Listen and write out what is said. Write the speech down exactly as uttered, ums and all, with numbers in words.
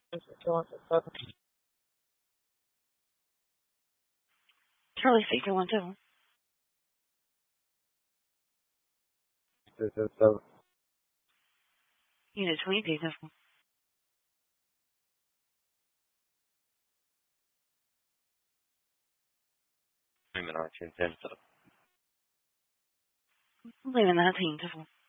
Charlie six one two. Unit twenty two. Leaving nineteen ten. Leaving nineteen.